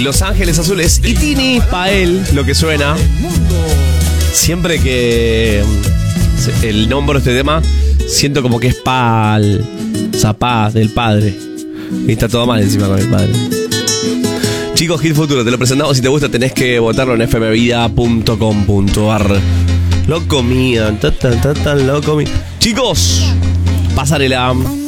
Los Ángeles Azules y Tini Pael, lo que suena. Siempre que el nombro este tema, siento como que es pal, o sea, paz del padre. Y está todo mal encima con el padre. Chicos, Hit Futuro, te lo presentamos. Si te gusta tenés que votarlo en fmvida.com.ar. Lo comían, tan loco. Chicos, pasarela.